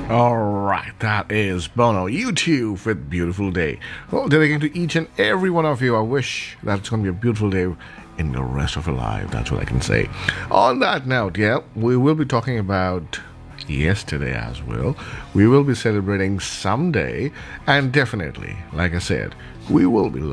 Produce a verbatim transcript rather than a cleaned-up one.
Alright, that is Bono, YouTube with Beautiful Day. Well, dedicating to each and every one of you, I wish that it's going to be a beautiful day in the rest of your life. That's what I can say. On that note, yeah, we will be talking about yesterday as well. We will be celebrating someday, and definitely, like I said, we will be